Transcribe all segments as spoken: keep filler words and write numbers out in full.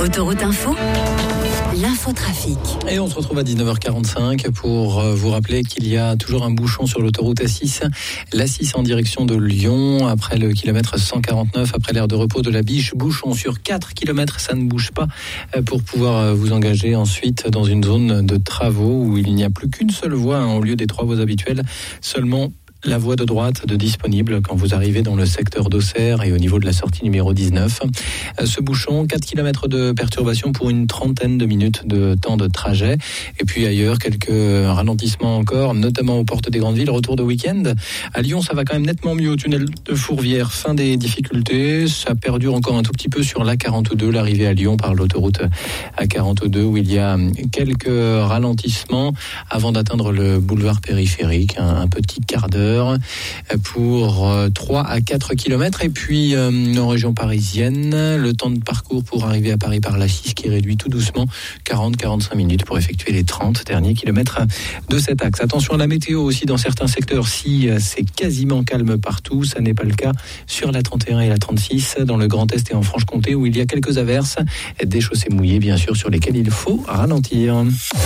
Autoroute Info, l'infotrafic. Et on se retrouve à dix-neuf heures quarante-cinq pour vous rappeler qu'il y a toujours un bouchon sur l'autoroute A six. l'A six en direction de Lyon, après le kilomètre cent quarante-neuf, après l'aire de repos de la Biche. Bouchon sur quatre kilomètres, ça ne bouge pas pour pouvoir vous engager ensuite dans une zone de travaux où il n'y a plus qu'une seule voie, hein, au lieu des trois voies habituelles, seulement la voie de droite de disponible quand vous arrivez dans le secteur d'Auxerre et au niveau de la sortie numéro dix-neuf. Ce bouchon, quatre kilomètres de perturbation pour une trentaine de minutes de temps de trajet. Et puis ailleurs, quelques ralentissements encore, notamment aux portes des grandes villes. Retour de week-end. À Lyon, ça va quand même nettement mieux au tunnel de Fourvière. Fin des difficultés. Ça perdure encore un tout petit peu sur l'A quarante-deux, l'arrivée à Lyon par l'autoroute A quarante-deux, où il y a quelques ralentissements avant d'atteindre le boulevard périphérique. Un, un petit quart d'heure pour trois à quatre kilomètres. Et puis euh, en région parisienne, le temps de parcours pour arriver à Paris par l'A six qui réduit tout doucement, quarante à quarante-cinq minutes pour effectuer les trente derniers kilomètres de cet axe. Attention à la météo aussi dans certains secteurs. Si c'est quasiment calme partout, ça n'est pas le cas sur la trente et un et la trente-six dans le Grand Est et en Franche-Comté où il y a quelques averses, des chaussées mouillées bien sûr sur lesquelles il faut ralentir.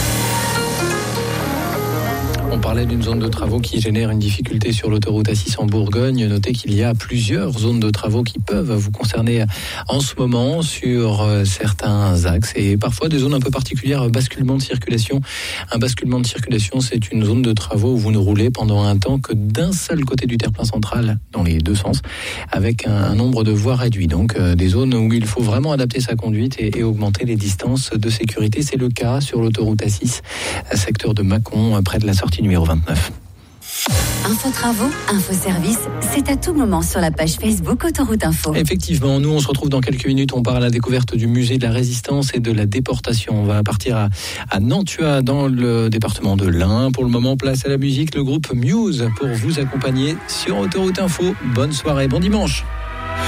On parlait d'une zone de travaux qui génère une difficulté sur l'autoroute A six en Bourgogne. Notez qu'il y a plusieurs zones de travaux qui peuvent vous concerner en ce moment sur certains axes et parfois des zones un peu particulières, basculement de circulation. Un basculement de circulation, c'est une zone de travaux où vous ne roulez pendant un temps que d'un seul côté du terre-plein central, dans les deux sens, avec un, un nombre de voies réduit. Donc euh, des zones où il faut vraiment adapter sa conduite et, et augmenter les distances de sécurité. C'est le cas sur l'autoroute A six, secteur de Mâcon, près de la sortie numéro vingt-neuf. Info travaux, info service, c'est à tout moment sur la page Facebook Autoroute Info. Effectivement, nous on se retrouve dans quelques minutes, on part à la découverte du musée de la Résistance et de la déportation. On va partir à, à Nantua dans le département de l'Ain. Pour le moment, place à la musique, le groupe Muse pour vous accompagner sur Autoroute Info. Bonne soirée, bon dimanche.